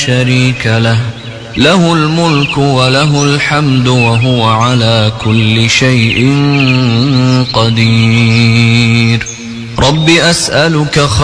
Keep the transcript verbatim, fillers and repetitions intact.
شريك له له الملك وله الحمد وهو على كل شيء قدير. رب أسألك